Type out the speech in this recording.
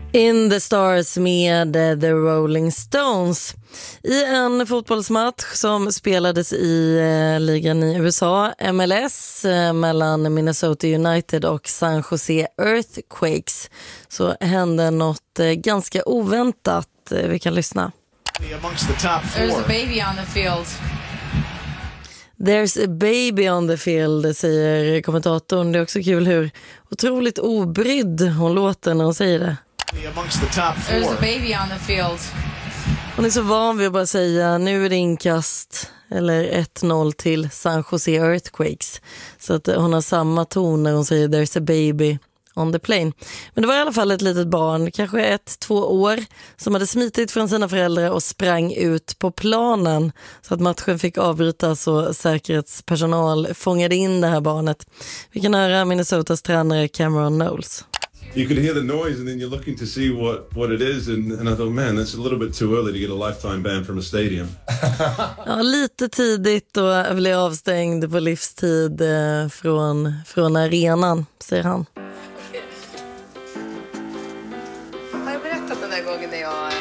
In the Stars med The Rolling Stones. I en fotbollsmatch som spelades i ligan i USA, MLS, mellan Minnesota United och San Jose Earthquakes, så hände något ganska oväntat. Vi kan lyssna. There's a baby on the field. There's a baby on the field, säger kommentatorn. Det är också kul hur otroligt obrydd hon låter när hon säger det. There's a baby on the field. Hon är så van vid att bara säga nu är det inkast eller 1-0 till San Jose Earthquakes. Så att hon har samma ton när hon säger there's a baby on the plane. Men det var i alla fall ett litet barn, kanske 1-2 år, som hade smitit från sina föräldrar och sprang ut på planen så att matchen fick avbrytas och säkerhetspersonal fångade in det här barnet. Vi kan höra Minnesotas tränare Cameron Knowles. You could hear the noise and then you're looking to see what it is and I thought, man, that's a little bit too early to get a lifetime ban from a stadium. Ja, lite tidigt och bli avstängd på livstid från arenan, säger han. Har jag berättat den där gången när jag